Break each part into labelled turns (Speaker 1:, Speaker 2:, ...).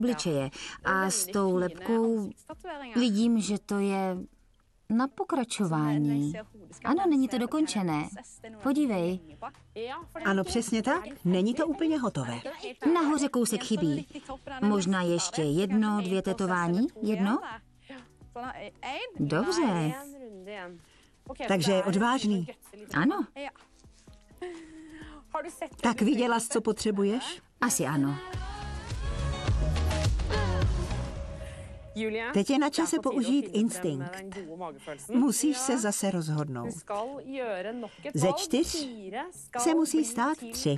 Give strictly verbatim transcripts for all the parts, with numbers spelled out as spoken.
Speaker 1: obličeje. A s tou lebkou vidím, že to je na pokračování. Ano, není to dokončené. Podívej.
Speaker 2: Ano, přesně tak. Není to úplně hotové.
Speaker 1: Nahoře kousek chybí. Možná ještě jedno, dvě tetování? Jedno? Dobře.
Speaker 2: Takže je odvážný.
Speaker 1: Ano.
Speaker 2: Tak viděla jsi, co potřebuješ?
Speaker 1: Asi ano.
Speaker 2: Teď je na čase použít instinkt. Musíš se zase rozhodnout. Ze čtyř se musí stát tři.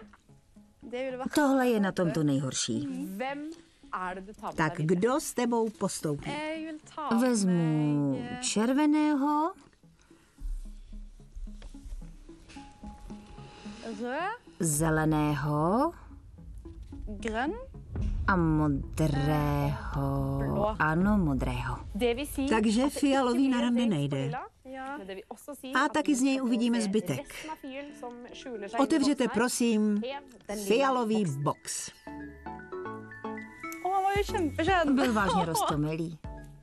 Speaker 1: Tohle je na tom to nejhorší.
Speaker 2: Tak kdo s tebou postoupí?
Speaker 1: Vezmu červeného, zeleného a modrého. Ano, modrého.
Speaker 2: Takže fialový na rande nejde. A taky z něj uvidíme zbytek. Otevřete prosím fialový box.
Speaker 1: Byl vážně roztomilý.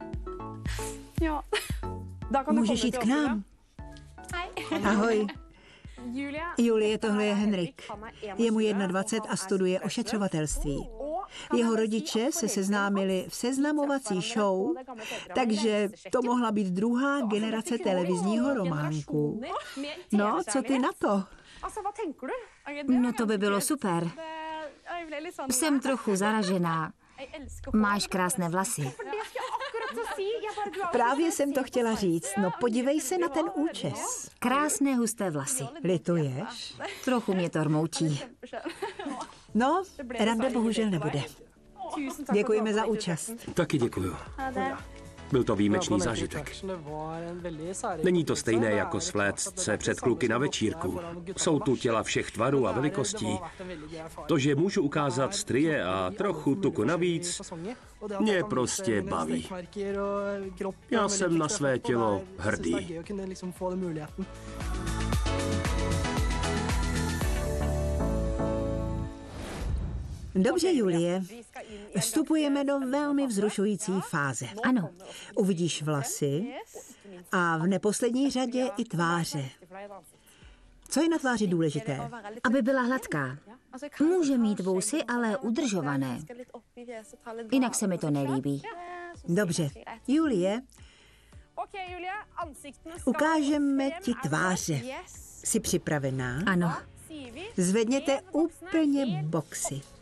Speaker 2: Můžeš jít k nám. Ahoj. Julie, tohle je Henrik. Je mu dvacet jedna a studuje ošetřovatelství. Jeho rodiče se seznámili v seznamovací show, takže to mohla být druhá generace televizního románku. No, co ty na to?
Speaker 1: No to by bylo super. Jsem trochu zaražená. Máš krásné vlasy.
Speaker 2: Právě jsem to chtěla říct. No podívej se na ten účes.
Speaker 1: Krásné husté vlasy.
Speaker 2: Lituješ?
Speaker 1: Trochu mě to rmoučí.
Speaker 2: No, rande bohužel nebude. Děkujeme za účast.
Speaker 3: Taky děkuju. Byl to výjimečný zážitek. Není to stejné jako svléct se před kluky na večírku. Jsou tu těla všech tvarů a velikostí. To, že můžu ukázat strie a trochu tuku navíc, mě prostě baví. Já jsem na své tělo hrdý.
Speaker 2: Dobře, Julie. Vstupujeme do velmi vzrušující fáze.
Speaker 1: Ano.
Speaker 2: Uvidíš vlasy a v neposlední řadě i tváře. Co je na tváři důležité?
Speaker 1: Aby byla hladká. Může mít vousy, ale udržované. Jinak se mi to nelíbí.
Speaker 2: Dobře. Julie, ukážeme ti tváře. Jsi připravená?
Speaker 1: Ano.
Speaker 2: Zvedněte úplně boxy.